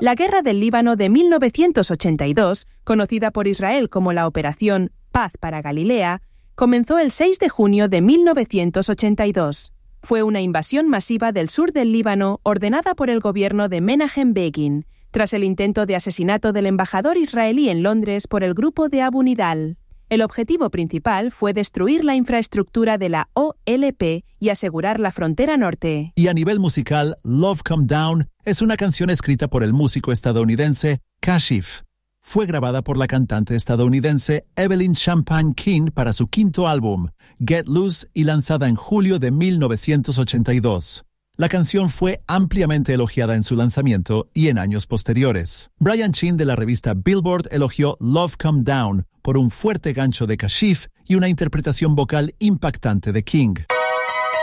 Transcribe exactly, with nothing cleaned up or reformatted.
La Guerra del Líbano de mil novecientos ochenta y dos, conocida por Israel como la Operación Paz para Galilea, comenzó el seis de junio de mil novecientos ochenta y dos. Fue una invasión masiva del sur del Líbano ordenada por el gobierno de Menachem Begin, tras el intento de asesinato del embajador israelí en Londres por el grupo de Abu Nidal. El objetivo principal fue destruir la infraestructura de la O L P y asegurar la frontera norte. Y a nivel musical, Love Come Down es una canción escrita por el músico estadounidense Kashif. Fue grabada por la cantante estadounidense Evelyn Champagne King para su quinto álbum, Get Loose, y lanzada en julio de mil novecientos ochenta y dos. La canción fue ampliamente elogiada en su lanzamiento y en años posteriores. Brian Chin de la revista Billboard elogió Love Come Down por un fuerte gancho de Kashif y una interpretación vocal impactante de King.